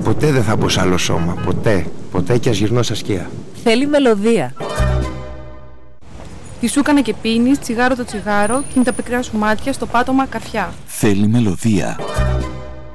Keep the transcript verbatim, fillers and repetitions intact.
Ποτέ δεν θα μπω σε άλλο σώμα. Ποτέ. Ποτέ κι ας γυρνώ στα σκία. Θέλει μελωδία. Τι σου έκανε και πίνεις τσιγάρο το τσιγάρο και είναι τα πικρά σου μάτια στο πάτωμα καρφιά. Θέλει μελωδία.